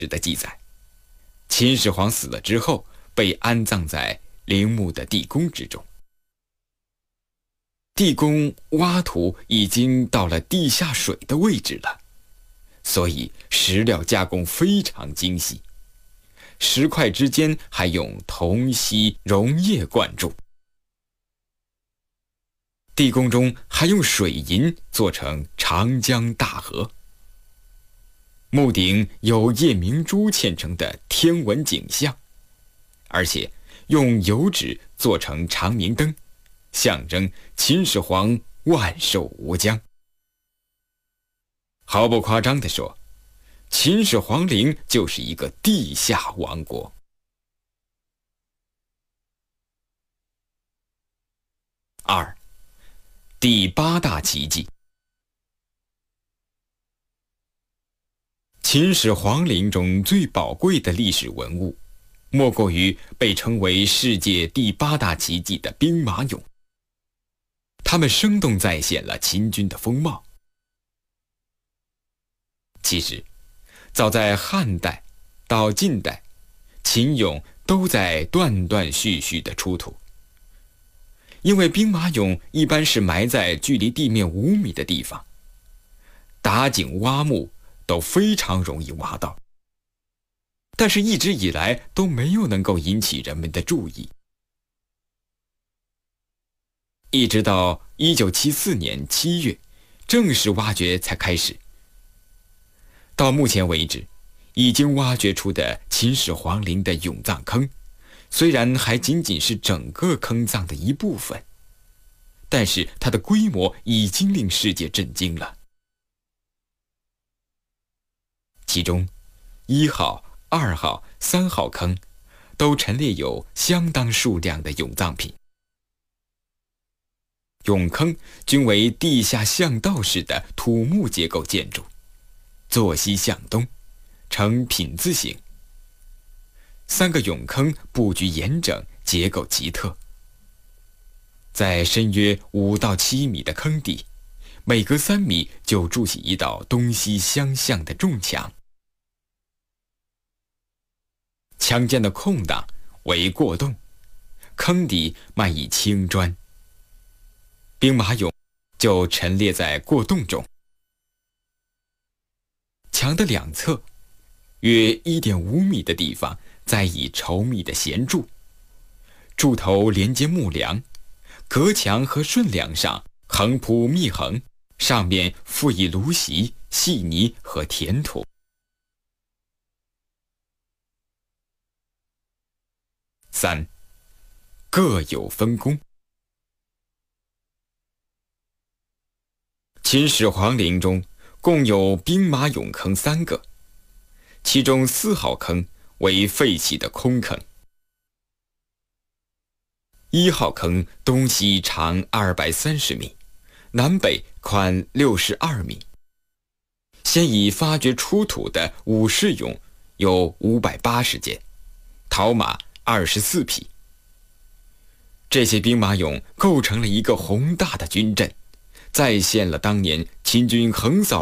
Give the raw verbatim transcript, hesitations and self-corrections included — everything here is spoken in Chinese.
的记载，秦始皇死了之后，被安葬在陵墓的地宫之中。地宫挖土已经到了地下水的位置了，所以石料加工非常精细，石块之间还用铜锡溶液灌注。地宫中还用水银做成长江大河。墓顶有夜明珠嵌成的天文景象，而且用油纸做成长明灯，象征秦始皇万寿无疆。毫不夸张地说，秦始皇陵就是一个地下王国。二，第八大奇迹。秦始皇陵中最宝贵的历史文物，莫过于被称为世界第八大奇迹的兵马俑。它们生动再现了秦军的风貌。其实，早在汉代到近代，秦俑都在断断续续地出土。因为兵马俑一般是埋在距离地面五米的地方，打井挖墓都非常容易挖到，但是一直以来都没有能够引起人们的注意。一直到一九七四年七月，正式挖掘才开始。到目前为止，已经挖掘出的秦始皇陵的俑葬坑，虽然还仅仅是整个坑葬的一部分，但是它的规模已经令世界震惊了。其中，一号、二号、三号坑都陈列有相当数量的俑葬品。俑坑均为地下巷道式的土木结构建筑，坐西向东，呈品字形。三个俑坑布局严整，结构奇特。在深约五到七米的坑底，每隔三米就筑起一道东西相向的重墙。墙间的空档为过洞，坑底漫以青砖，兵马俑就陈列在过洞中。墙的两侧，约 一点五米的地方栽以稠密的弦柱，柱头连接木梁，隔墙和顺梁上横铺密横，上面附以芦席、细泥和填土。三，各有分工。秦始皇陵中共有兵马俑坑三个，其中四号坑为废弃的空坑。一号坑东西长二百三十米，南北宽六十二米。现已发掘出土的武士俑有五百八十件，陶马二十四匹。这些兵马俑构成了一个宏大的军阵，再现了当年秦军横扫